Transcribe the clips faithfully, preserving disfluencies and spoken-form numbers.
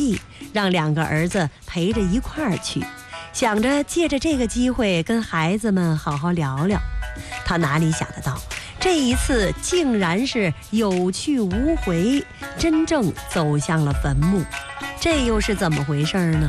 地，让两个儿子陪着一块儿去，想着借着这个机会跟孩子们好好聊聊。他哪里想得到，这一次竟然是有去无回，真正走向了坟墓。这又是怎么回事呢？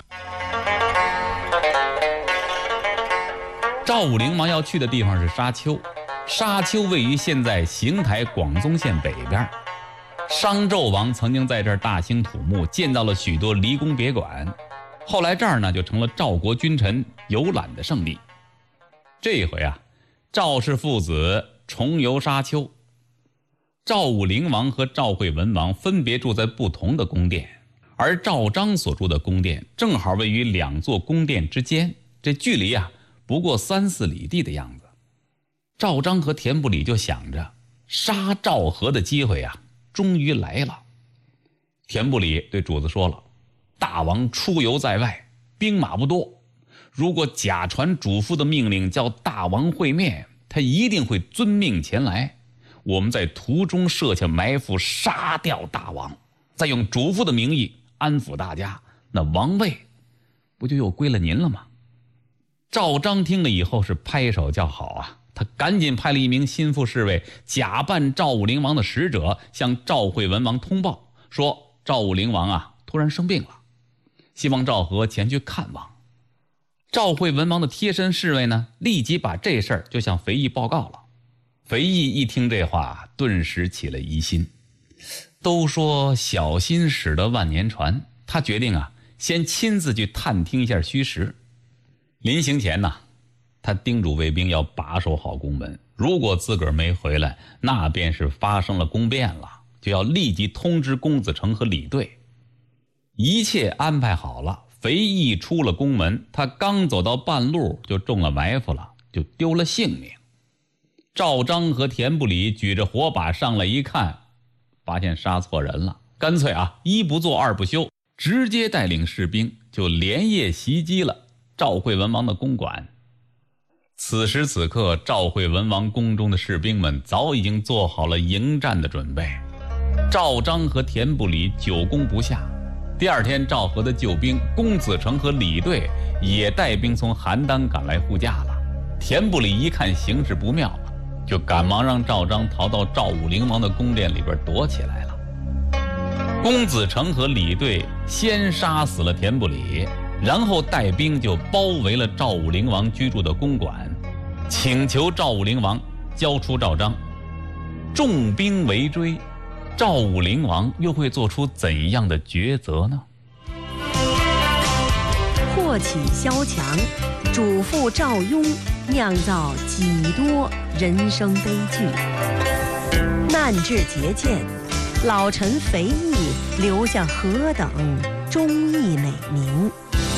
赵武灵王要去的地方是沙丘，沙丘位于现在邢台广宗县北边。商纣王曾经在这儿大兴土木，建造了许多离宫别馆，后来这儿呢就成了赵国君臣游览的胜地。这一回啊，赵氏父子重游沙丘，赵武灵王和赵惠文王分别住在不同的宫殿，而赵章所住的宫殿正好位于两座宫殿之间，这距离啊不过三四里地的样子。赵章和田不里就想着，杀赵和的机会啊终于来了。田不里对主子说了，大王出游在外，兵马不多，如果假传主父的命令叫大王会面，他一定会遵命前来。我们在途中设下埋伏，杀掉大王，再用主父的名义安抚大家，那王位不就又归了您了吗？赵章听了以后是拍手叫好啊，他赶紧派了一名心腹侍卫，假扮赵武灵王的使者，向赵惠文王通报说，赵武灵王啊突然生病了，希望赵和前去看望。赵惠文王的贴身侍卫呢，立即把这事儿就向肥义报告了。肥义一听这话，顿时起了疑心。都说小心驶得万年船，他决定啊，先亲自去探听一下虚实。临行前呢，他叮嘱卫兵要把守好宫门，如果自个儿没回来，那便是发生了宫变了，就要立即通知公子成和李队。一切安排好了，肥义出了宫门，他刚走到半路就中了埋伏了，就丢了性命。赵章和田不里举着火把上来一看，发现杀错人了，干脆啊一不做二不休，直接带领士兵就连夜袭击了赵惠文王的宫馆。此时此刻，赵惠文王宫中的士兵们早已经做好了迎战的准备。赵章和田不里久攻不下，第二天赵和的救兵公子成和李队也带兵从邯郸赶来护驾了。田不里一看形势不妙，就赶忙让赵章逃到赵武灵王的宫殿里边躲起来了。公子成和李队先杀死了田不里，然后带兵就包围了赵武灵王居住的宫馆，请求赵武灵王交出赵章。重兵围追，赵武灵王又会做出怎样的抉择呢？ 祸起萧墙，主父赵雍酿造几多人生悲剧。难至节见，老臣肥义留下何等忠义美名。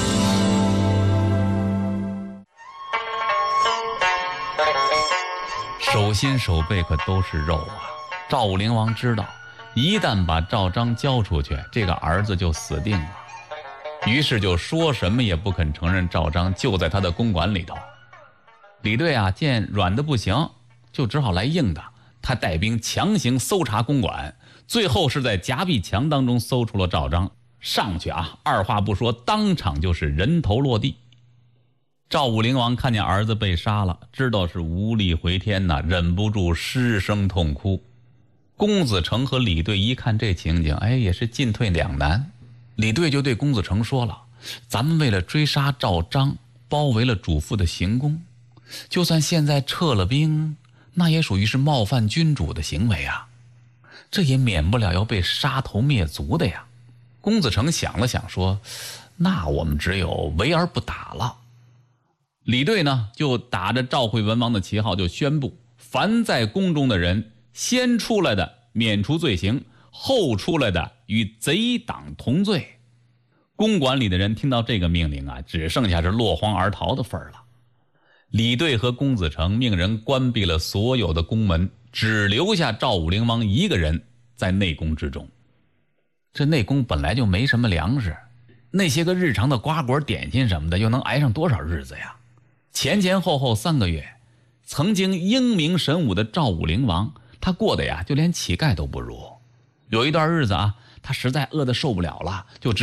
手心手背可都是肉啊！赵武灵王知道，一旦把赵章交出去，这个儿子就死定了，于是就说什么也不肯承认赵章就在他的公馆里头。李队啊见软的不行，就只好来硬的，他带兵强行搜查公馆，最后是在夹壁墙当中搜出了赵章，上去啊二话不说，当场就是人头落地。赵武灵王看见儿子被杀了，知道是无力回天呐，忍不住失声痛哭。公子成和李队一看这情景，哎，也是进退两难。李队就对公子成说了，咱们为了追杀赵章，包围了主父的行宫，就算现在撤了兵，那也属于是冒犯君主的行为啊，这也免不了要被杀头灭族的呀。公子成想了想说，那我们只有围而不打了。李队呢就打着赵惠文王的旗号就宣布，凡在宫中的人，先出来的免除罪行，后出来的与贼党同罪。公馆里的人听到这个命令啊，只剩下是落荒而逃的份儿了。李队和公子成命人关闭了所有的宫门，只留下赵武灵王一个人在内宫之中。这内宫本来就没什么粮食，那些个日常的瓜果点心什么的又能挨上多少日子呀？前前后后三个月，曾经英明神武的赵武灵王，他过得呀就连乞丐都不如。有一段日子啊，他实在饿得受不了了，就只